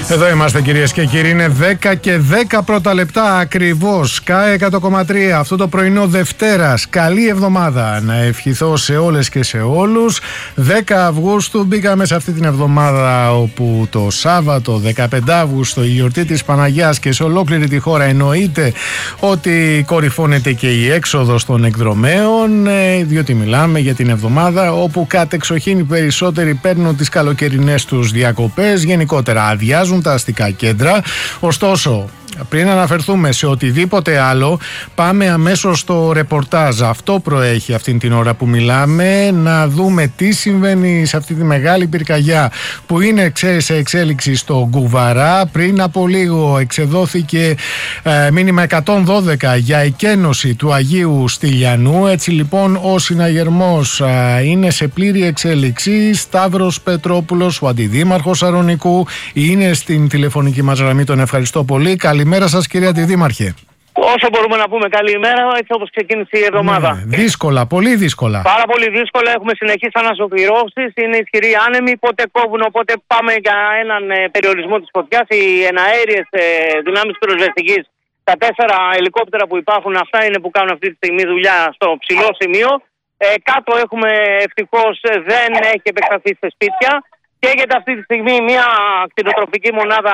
Εδώ είμαστε κυρίες και κύριοι, είναι 10 και 10 πρώτα λεπτά ακριβώς. ΚΑΕ 100,3 αυτό το πρωινό Δευτέρας. Καλή εβδομάδα να ευχηθώ σε όλες και σε όλους. 10 Αυγούστου μπήκαμε σε αυτή την εβδομάδα, όπου το Σάββατο 15 Αύγουστο, η γιορτή της Παναγιάς, και σε ολόκληρη τη χώρα εννοείται ότι κορυφώνεται και η έξοδος των εκδρομέων, διότι μιλάμε για την εβδομάδα όπου κατεξοχήν οι περισσότεροι παίρνουν τις καλοκαιρινές τους διακοπές, γενικότερα αδειάζουν τα αστικά κέντρα. Ωστόσο, πριν αναφερθούμε σε οτιδήποτε άλλο, πάμε αμέσως στο ρεπορτάζ. Αυτό προέχει αυτήν την ώρα που μιλάμε, να δούμε τι συμβαίνει σε αυτή τη μεγάλη πυρκαγιά που είναι σε εξέλιξη στο Γκουβαρά. Πριν από λίγο εξεδόθηκε μήνυμα 112 για εκένωση του Αγίου Στυλιανού. Έτσι λοιπόν ο συναγερμός είναι σε πλήρη εξέλιξη. Σταύρος Πετρόπουλος, ο αντιδήμαρχος Σαρονικού, είναι στην τηλεφωνική μας γραμμή. Τον ευχαριστώ πολύ. Καλημέρα σας, κυρία Αντιδήμαρχε. Όσο μπορούμε να πούμε καλημέρα, έτσι όπως ξεκίνησε η εβδομάδα. Δύσκολα, πολύ δύσκολα. Πάρα πολύ δύσκολα. Έχουμε συνεχείς αναζωοποιήσεις. Είναι ισχυροί άνεμοι. Πότε κόβουν, οπότε πάμε για έναν περιορισμό της φωτιάς. Οι εναέριες δυνάμεις πυροσβεστικής, τα 4 ελικόπτερα που υπάρχουν, αυτά είναι που κάνουν αυτή τη στιγμή δουλειά στο ψηλό σημείο. Κάτω έχουμε, ευτυχώς δεν έχει επεκταθεί σε σπίτια. Καίγεται αυτή τη στιγμή μια κτηνοτροφική μονάδα.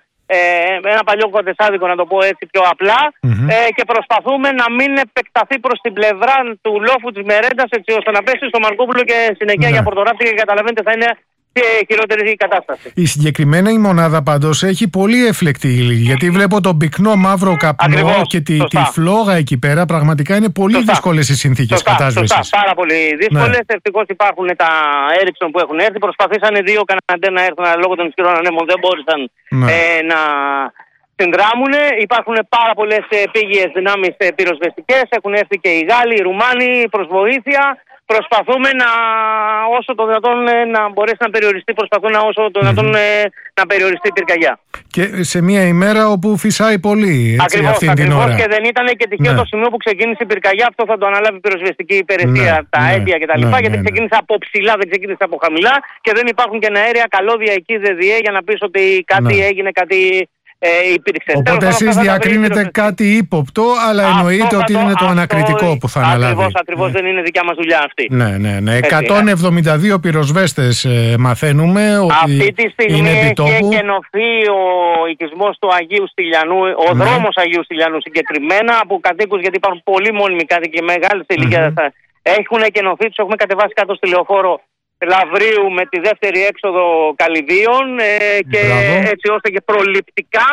Ένα παλιό κοντεσάδικο, να το πω έτσι πιο απλά, και προσπαθούμε να μην επεκταθεί προς την πλευρά του λόφου της Μερέντας, έτσι ώστε να πέσει στο Μαρκόπουλο και συνεχεία για Πορτοράφτη, και καταλαβαίνετε θα είναι χειρότερη η κατάσταση. Η συγκεκριμένη η μονάδα πάντως έχει πολύ εφλεκτή ύλη, γιατί βλέπω τον πυκνό μαύρο καπνό. Ακριβώς, και τη φλόγα εκεί πέρα. Πραγματικά είναι πολύ δύσκολες οι συνθήκες κατάσβεσης. Σωστά, πάρα πολύ δύσκολες. Ευτυχώς υπάρχουν τα Έριξον που έχουν έρθει. Προσπαθήσανε 2 Καναντέρ να έρθουν, αλλά λόγω των ισχυρών ανέμων δεν μπόρεσαν να συνδράμουν. Υπάρχουν πάρα πολλές επίγειες δυνάμεις πυροσβεστικές. Έχουν έρθει και οι Γάλλοι, οι Ρουμάνοι προς βοήθεια. Προσπαθούμε όσο το δυνατόν να μπορέσει να περιοριστεί, όσο το δυνατόν να περιοριστεί η πυρκαγιά. Και σε μια ημέρα όπου φυσάει πολύ, έτσι, αυτή την ώρα. Και δεν ήταν και τυχαίο το σημείο που ξεκίνησε η πυρκαγιά. Αυτό θα το αναλάβει η πυροσβεστική υπηρεσία, τα αίτια κτλ. Γιατί ξεκίνησε από ψηλά, δεν ξεκίνησε από χαμηλά, και δεν υπάρχουν και αέρια καλώδια εκεί ΔΔΕ για να πεις ότι κάτι έγινε, κάτι υπήρξε. Οπότε εσείς διακρίνετε κάτι ύποπτο, αλλά εννοείται ότι είναι το ανακριτικό που θα αναλάβει. Ακριβώς, δεν είναι δικιά μας δουλειά αυτή. Ναι. 172 πυροσβέστες μαθαίνουμε ότι αυτή τη στιγμή έχει εκενωθεί ο οικισμός του Αγίου Στυλιανού, ο δρόμος Αγίου Στυλιανού συγκεκριμένα, από κατοίκους, γιατί υπάρχουν πολύ μόνιμοι κάτοικοι μεγάλης ηλικίας. Έχουν εκενωθεί, τους έχουμε κατεβάσει κάτω στη λεωφόρο Λαβρίου με τη δεύτερη έξοδο Καλυδίων, και έτσι ώστε και προληπτικά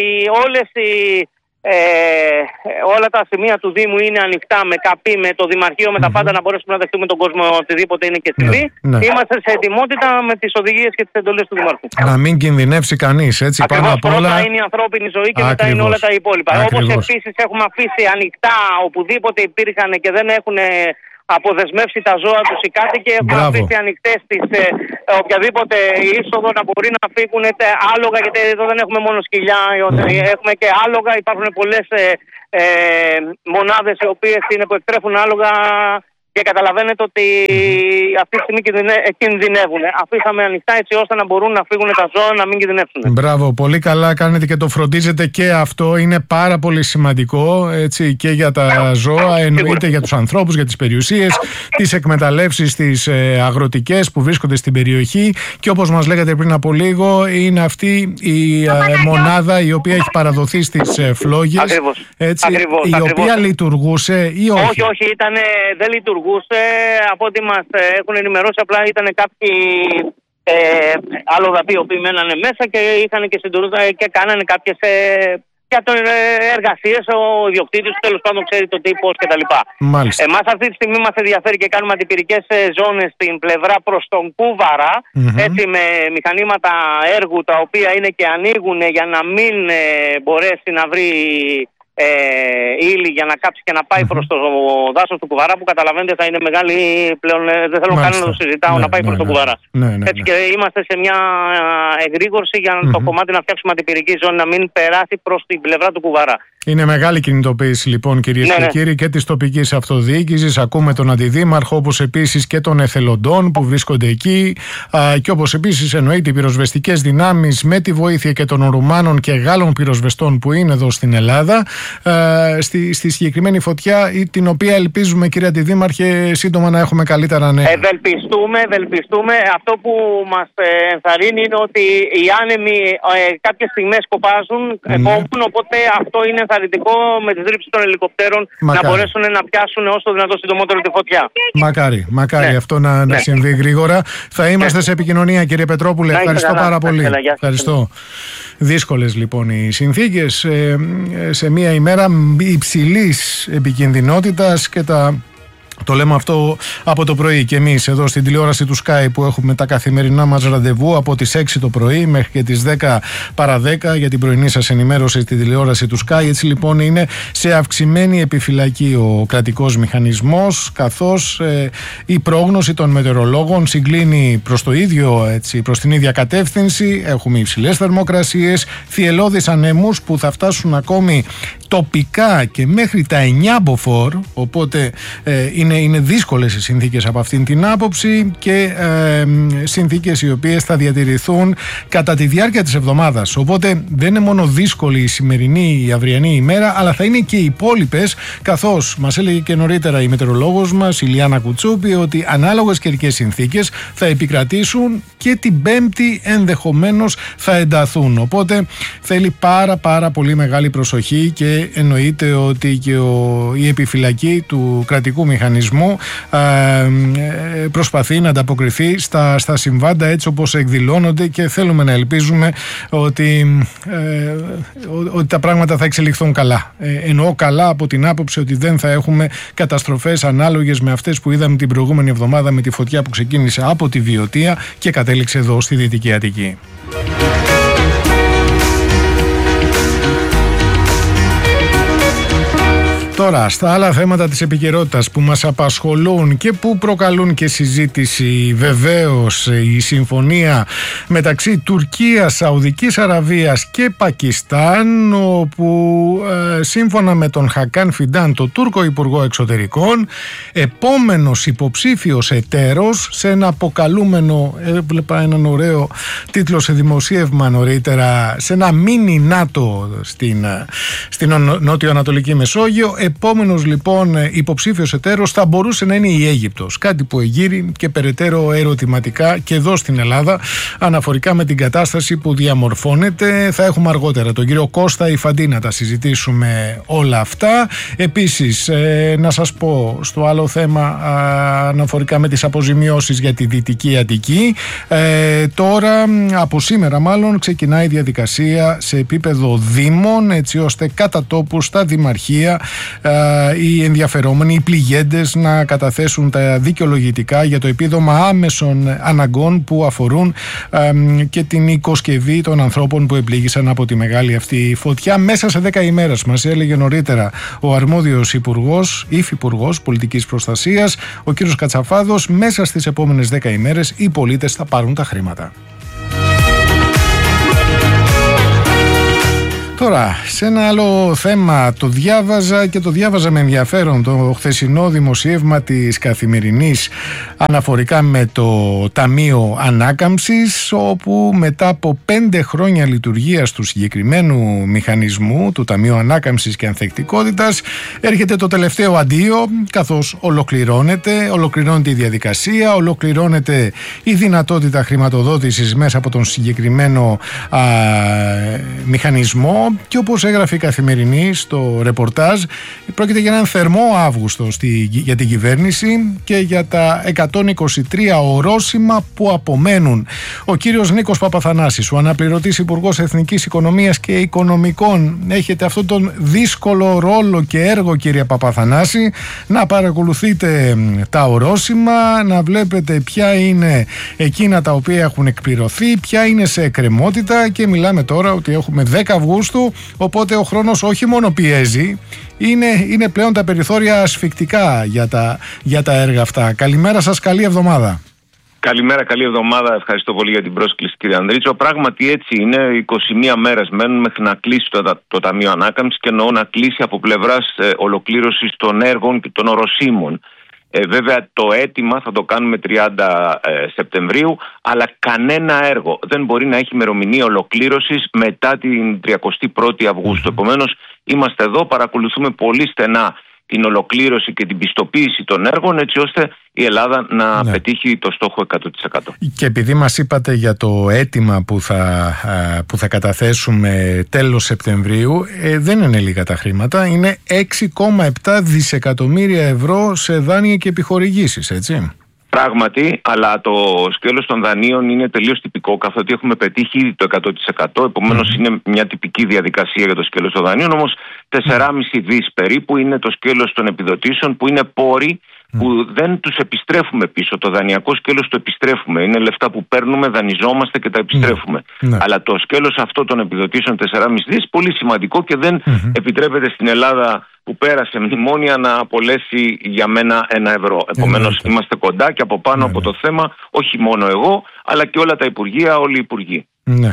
όλα τα σημεία του Δήμου είναι ανοιχτά, με ΚΑΠΗ, με το Δημαρχείο, με τα πάντα, να μπορέσουμε να δεχτούμε τον κόσμο οτιδήποτε είναι και συμβεί. Είμαστε σε ετοιμότητα με τις οδηγίες και τις εντολές του Δημάρχου. Να μην κινδυνεύσει κανείς, έτσι. Πάνω απ' όλα πρώτα είναι η ανθρώπινη ζωή και μετά είναι όλα τα υπόλοιπα. Όπως επίσης έχουμε αφήσει ανοιχτά οπουδήποτε υπήρχαν και δεν έχουν αποδεσμεύσει τα ζώα τους οι κάτοικοι, έχουν αφήσει ανοιχτές οποιαδήποτε είσοδο να μπορεί να φύγουν άλογα, γιατί εδώ δεν έχουμε μόνο σκυλιά, έχουμε και άλογα. Υπάρχουν πολλές μονάδες οι οποίες είναι που εκτρέφουν άλογα, και καταλαβαίνετε ότι αυτή τη στιγμή κινδυνεύουν. Αφήσαμε ανοιχτά έτσι ώστε να μπορούν να φύγουν τα ζώα, να μην κινδυνεύσουν. Μπράβο, πολύ καλά κάνετε και το φροντίζετε, και αυτό είναι πάρα πολύ σημαντικό, έτσι, και για τα ζώα, εννοείται για τους ανθρώπους, για τις περιουσίες, τις εκμεταλλεύσεις, τις αγροτικές που βρίσκονται στην περιοχή. Και όπως μας λέγατε πριν από λίγο, είναι αυτή η μονάδα η οποία έχει παραδοθεί στις φλόγες, η οποία λειτουργούσε ή όχι? Όχι, δεν λειτουργούσε. Από ό,τι μας έχουν ενημερώσει, απλά ήταν κάποιοι αλλοδαποί οι οποίοι μένανε μέσα και είχαν και και κάνανε κάποιες εργασίες. Ο ιδιοκτήτης τέλος πάντων ξέρει το τι, πώς κτλ. Εμάς αυτή τη στιγμή μας ενδιαφέρει και κάνουμε αντιπυρικές ζώνες στην πλευρά προς τον Κούβαρα, έτσι, με μηχανήματα έργου τα οποία είναι και ανοίγουν για να μην μπορέσει να βρει ύλη για να κάψει και να πάει προς το δάσος του Κουβαρά, που καταλαβαίνετε θα είναι μεγάλη πλέον, δεν θέλω καν να το συζητάω, να πάει προς το Κουβαρά. Έτσι και είμαστε σε μια εγρήγορση για το κομμάτι να φτιάξουμε αντιπυρική ζώνη, να μην περάσει προς την πλευρά του Κουβαρά. Είναι μεγάλη κινητοποίηση λοιπόν, κυρίες και κύριοι, και της τοπικής αυτοδιοίκησης. Ακούμε τον αντιδήμαρχο, όπως επίσης και των εθελοντών που βρίσκονται εκεί, και όπως επίσης εννοείται οι πυροσβεστικές δυνάμεις με τη βοήθεια και των Ρουμάνων και Γάλλων πυροσβεστών που είναι εδώ στην Ελλάδα, στη συγκεκριμένη φωτιά, την οποία ελπίζουμε, κύριε Αντιδήμαρχε, σύντομα να έχουμε καλύτερα νέα. Ευελπιστούμε. Αυτό που μας ενθαρρύνει είναι ότι οι άνεμοι κάποιες στιγμές κοπάζουν, κόβουν, οπότε αυτό είναι ενθαρρυντικό με τις ρήψεις των ελικοπτέρων να μπορέσουν να πιάσουν όσο δυνατόν συντομότερο τη φωτιά. Μακάρι αυτό να συμβεί γρήγορα. Θα είμαστε σε επικοινωνία, κύριε Πετρόπουλε. Ευχαριστώ πάρα πολύ. Ευχαριστώ. Δύσκολες λοιπόν οι συνθήκες σε μια ημέρα υψηλής επικινδυνότητας, και το λέμε αυτό από το πρωί και εμείς εδώ στην τηλεόραση του Sky, που έχουμε τα καθημερινά μας ραντεβού από τις 6 το πρωί μέχρι και τις 10 παρά 10 για την πρωινή σας ενημέρωση στην τηλεόραση του Sky. Έτσι λοιπόν είναι σε αυξημένη επιφυλακή ο κρατικός μηχανισμός, καθώς η πρόγνωση των μετεωρολόγων συγκλίνει προς το ίδιο, προς την ίδια κατεύθυνση. Έχουμε υψηλές θερμοκρασίες, θυελλώδεις ανέμους που θα φτάσουν ακόμη τοπικά και μέχρι τα 9 μποφόρ, οπότε είναι δύσκολες οι συνθήκες από αυτήν την άποψη, και συνθήκες οι οποίες θα διατηρηθούν κατά τη διάρκεια της εβδομάδας. Οπότε δεν είναι μόνο δύσκολη η σημερινή, η αυριανή ημέρα, αλλά θα είναι και οι υπόλοιπες, καθώς μας έλεγε και νωρίτερα η μετεωρολόγος μας, η Λιάννα Κουτσούπη, ότι ανάλογες καιρικές συνθήκες θα επικρατήσουν και την Πέμπτη ενδεχομένως θα ενταθούν. Οπότε θέλει πάρα πολύ μεγάλη προσοχή, και εννοείται ότι και η επιφυλακή του κρατικού μηχανισμού προσπαθεί να ανταποκριθεί στα συμβάντα έτσι όπως εκδηλώνονται, και θέλουμε να ελπίζουμε ότι τα πράγματα θα εξελιχθούν καλά. Εννοώ καλά από την άποψη ότι δεν θα έχουμε καταστροφές ανάλογες με αυτές που είδαμε την προηγούμενη εβδομάδα με τη φωτιά που ξεκίνησε από τη Βιωτία και κατέληξε εδώ στη Δυτική Αττική. Τώρα, στα άλλα θέματα της επικαιρότητας που μας απασχολούν και που προκαλούν και συζήτηση, βεβαίως η συμφωνία μεταξύ Τουρκίας, Σαουδικής Αραβίας και Πακιστάν, όπου σύμφωνα με τον Χακάν Φιντάν, το Τούρκο Υπουργό Εξωτερικών, επόμενος υποψήφιος εταίρος σε ένα αποκαλούμενο, έβλεπα έναν ωραίο τίτλο σε δημοσίευμα νωρίτερα, σε ένα μίνι ΝΑΤΟ στην νότιο-ανατολική Μεσόγειο. Επόμενος λοιπόν υποψήφιος εταίρος θα μπορούσε να είναι η Αίγυπτος, κάτι που εγείρει και περαιτέρω ερωτηματικά και εδώ στην Ελλάδα αναφορικά με την κατάσταση που διαμορφώνεται. Θα έχουμε αργότερα τον κύριο Κώστα Ιφαντή να τα συζητήσουμε όλα αυτά. Επίσης να σας πω στο άλλο θέμα αναφορικά με τις αποζημιώσεις για τη Δυτική Αττική, τώρα από σήμερα μάλλον ξεκινάει η διαδικασία σε επίπεδο δήμων, έτσι ώστε κατά τόπου στα δημαρχία οι ενδιαφερόμενοι, οι πληγέντες να καταθέσουν τα δικαιολογητικά για το επίδομα άμεσων αναγκών που αφορούν και την οικοσκευή των ανθρώπων που επλήγησαν από τη μεγάλη αυτή φωτιά μέσα σε 10 ημέρες. Μας έλεγε νωρίτερα ο αρμόδιος υφυπουργός πολιτικής προστασίας, ο κύριος Κατσαφάδος, μέσα στις επόμενες 10 ημέρες οι πολίτες θα πάρουν τα χρήματα. Τώρα, σε ένα άλλο θέμα, το διάβαζα με ενδιαφέρον το χθεσινό δημοσίευμα της Καθημερινής αναφορικά με το Ταμείο Ανάκαμψης, όπου μετά από 5 χρόνια λειτουργίας του συγκεκριμένου μηχανισμού, του Ταμείου Ανάκαμψης και Ανθεκτικότητας, έρχεται το τελευταίο αντίο, καθώς ολοκληρώνεται η διαδικασία, ολοκληρώνεται η δυνατότητα χρηματοδότησης μέσα από τον συγκεκριμένο μηχανισμό. Και όπως έγραφε η Καθημερινή στο ρεπορτάζ, πρόκειται για έναν θερμό Αύγουστο για την κυβέρνηση και για τα 123 ορόσημα που απομένουν. Ο κύριος Νίκος Παπαθανάσης, ο αναπληρωτής Υπουργός Εθνικής Οικονομίας και Οικονομικών, έχετε αυτόν τον δύσκολο ρόλο και έργο, κύριε Παπαθανάση, να παρακολουθείτε τα ορόσημα, να βλέπετε ποια είναι εκείνα τα οποία έχουν εκπληρωθεί, ποια είναι σε εκκρεμότητα, και μιλάμε τώρα ότι έχουμε 10 Αυγούστου Αυγούστου, οπότε ο χρόνος όχι μόνο πιέζει, είναι πλέον τα περιθώρια ασφικτικά για τα έργα αυτά. Καλημέρα σας, καλή εβδομάδα. Καλημέρα, καλή εβδομάδα. Ευχαριστώ πολύ για την πρόσκληση, κύριε Ανδρίτσο. Πράγματι έτσι είναι. 21 μέρες μένουν μέχρι να κλείσει το Ταμείο Ανάκαμψης, και εννοώ να κλείσει από πλευράς ολοκλήρωσης των έργων και των οροσίμων. Βέβαια το αίτημα θα το κάνουμε 30 Σεπτεμβρίου, αλλά κανένα έργο δεν μπορεί να έχει ημερομηνία ολοκλήρωσης μετά την 31η Αυγούστου. Επομένως είμαστε εδώ, παρακολουθούμε πολύ στενά την ολοκλήρωση και την πιστοποίηση των έργων, έτσι ώστε η Ελλάδα να πετύχει το στόχο 100%. Και επειδή μας είπατε για το αίτημα που θα καταθέσουμε τέλος Σεπτεμβρίου, δεν είναι λίγα τα χρήματα, είναι 6,7 δισεκατομμύρια ευρώ σε δάνεια και επιχορηγήσεις, έτσι. Πράγματι, αλλά το σκέλος των δανείων είναι τελείως τυπικό, καθότι έχουμε πετύχει ήδη το 100%. Επομένως είναι μια τυπική διαδικασία για το σκέλος των δανείων, όμως 4,5 δις περίπου είναι το σκέλος των επιδοτήσεων, που είναι πόροι που δεν τους επιστρέφουμε πίσω. Το δανειακό σκέλος το επιστρέφουμε. Είναι λεφτά που παίρνουμε, δανειζόμαστε και τα επιστρέφουμε. Αλλά το σκέλος αυτό των επιδοτήσεων 4,5 δις, πολύ σημαντικό, και δεν επιτρέπεται στην Ελλάδα που πέρασε μνημόνια να απολέσει για μένα 1 ευρώ. Επομένως είμαστε κοντά και από πάνω από το θέμα, όχι μόνο εγώ, αλλά και όλα τα υπουργεία, όλοι οι υπουργοί. Ναι.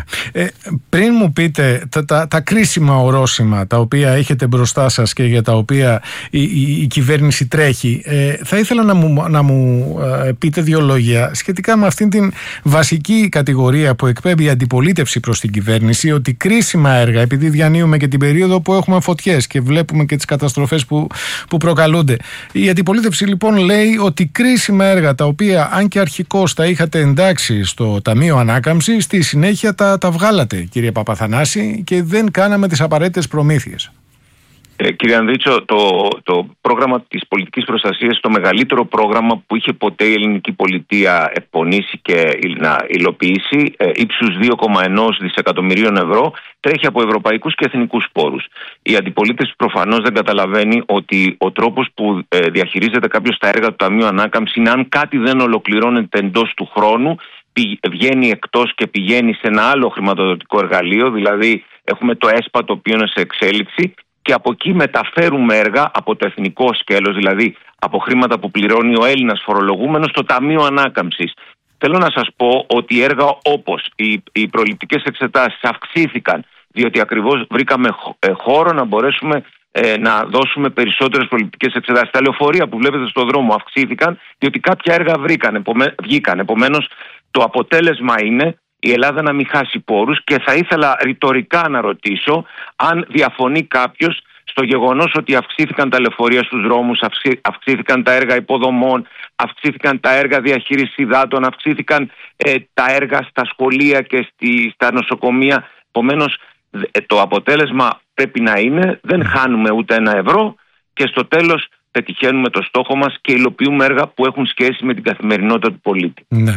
Πριν μου πείτε τα κρίσιμα ορόσημα τα οποία έχετε μπροστά σας και για τα οποία η κυβέρνηση τρέχει, θα ήθελα να μου πείτε 2 λόγια σχετικά με αυτήν την βασική κατηγορία που εκπέμπει η αντιπολίτευση προς την κυβέρνηση, ότι κρίσιμα έργα, επειδή διανύουμε και την περίοδο που έχουμε φωτιές και βλέπουμε και τις καταστροφές που προκαλούνται, η αντιπολίτευση λοιπόν λέει ότι κρίσιμα έργα τα οποία αν και αρχικώς τα είχατε εντάξει στο Ταμείο Ανάκαμψης, στη συνέχεια τα βγάλατε, κύριε Παπαθανάση, και δεν κάναμε τις απαραίτητες προμήθειες. Κύριε Ανδρίτσο, το πρόγραμμα της πολιτικής προστασίας, το μεγαλύτερο πρόγραμμα που είχε ποτέ η ελληνική πολιτεία εκπονήσει και να υλοποιήσει, ύψους 2,1 δισεκατομμυρίων ευρώ, τρέχει από ευρωπαϊκούς και εθνικούς πόρους. Η αντιπολίτευση προφανώς δεν καταλαβαίνει ότι ο τρόπος που διαχειρίζεται κάποιος τα έργα του Ταμείου Ανάκαμψης είναι, αν κάτι δεν ολοκληρώνεται εντός του χρόνου, βγαίνει εκτός και πηγαίνει σε ένα άλλο χρηματοδοτικό εργαλείο. Δηλαδή έχουμε το ΕΣΠΑ, το οποίο είναι σε εξέλιξη, και από εκεί μεταφέρουμε έργα από το εθνικό σκέλος, δηλαδή από χρήματα που πληρώνει ο Έλληνας φορολογούμενος, στο Ταμείο Ανάκαμψης. Θέλω να σας πω ότι έργα όπως οι προληπτικές εξετάσεις αυξήθηκαν, διότι ακριβώς βρήκαμε χώρο να μπορέσουμε να δώσουμε περισσότερες προληπτικές εξετάσεις. Τα λεωφορεία που βλέπετε στον δρόμο αυξήθηκαν, διότι κάποια έργα βγήκαν. Επομένως, το αποτέλεσμα είναι η Ελλάδα να μην χάσει πόρους, και θα ήθελα ρητορικά να ρωτήσω αν διαφωνεί κάποιος στο γεγονός ότι αυξήθηκαν τα λεωφορεία στους δρόμους, αυξήθηκαν τα έργα υποδομών, αυξήθηκαν τα έργα διαχείρισης υδάτων, αυξήθηκαν τα έργα στα σχολεία και στα νοσοκομεία. Επομένως, το αποτέλεσμα πρέπει να είναι, δεν χάνουμε ούτε 1 ευρώ, και στο τέλος πετυχαίνουμε το στόχο μας και υλοποιούμε έργα που έχουν σχέση με την καθημερινότητα του πολίτη. Ναι.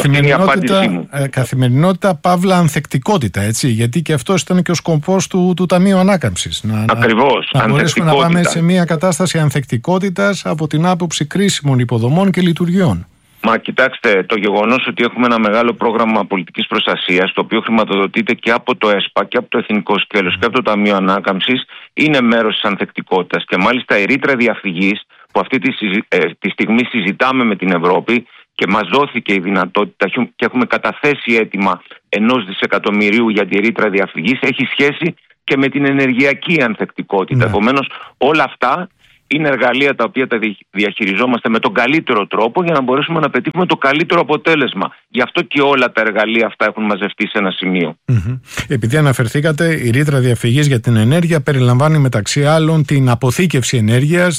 Καθημερινότητα παύλα ανθεκτικότητα, έτσι, γιατί και αυτός ήταν και ο σκοπός του Ταμείου Ανάκαμψης. Ακριβώς. Να μπορέσουμε να πάμε σε μια κατάσταση ανθεκτικότητας από την άποψη κρίσιμων υποδομών και λειτουργιών. Μα κοιτάξτε, το γεγονός ότι έχουμε ένα μεγάλο πρόγραμμα πολιτικής προστασίας, το οποίο χρηματοδοτείται και από το ΕΣΠΑ και από το Εθνικό Σκέλος και από το Ταμείο Ανάκαμψης, είναι μέρος της ανθεκτικότητας. Και μάλιστα η ρήτρα διαφυγής, που αυτή τη στιγμή συζητάμε με την Ευρώπη, και μας δόθηκε η δυνατότητα και έχουμε καταθέσει αίτημα 1 δισεκατομμυρίου για τη ρήτρα διαφυγής, έχει σχέση και με την ενεργειακή ανθεκτικότητα. Επομένως, όλα αυτά είναι εργαλεία τα οποία τα διαχειριζόμαστε με τον καλύτερο τρόπο για να μπορέσουμε να πετύχουμε το καλύτερο αποτέλεσμα. Γι' αυτό και όλα τα εργαλεία αυτά έχουν μαζευτεί σε ένα σημείο. Επειδή αναφερθήκατε, η ρήτρα διαφυγής για την ενέργεια περιλαμβάνει μεταξύ άλλων την αποθήκευση ενέργειας,